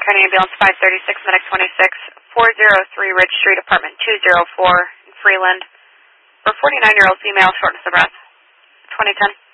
County Ambulance 536, Medic 26, 403 Ridge Street, Apartment 204 in Freeland, for 49-year-old female, shortness of breath, 2010.